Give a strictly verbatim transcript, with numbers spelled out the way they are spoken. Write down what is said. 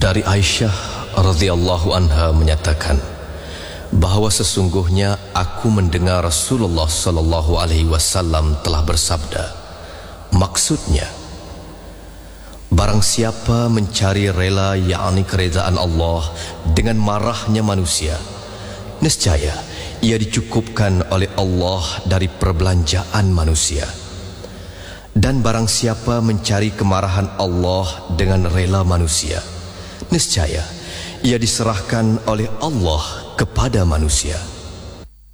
Dari Aisyah radhiyallahu anha menyatakan bahawa sesungguhnya aku mendengar Rasulullah sallallahu alaihi wasallam telah bersabda, maksudnya, barang siapa mencari rela yakni keredaan Allah dengan marahnya manusia, nescaya ia dicukupkan oleh Allah dari perbelanjaan manusia. Dan barang siapa mencari kemarahan Allah dengan rela manusia, nescaya ia diserahkan oleh Allah kepada manusia.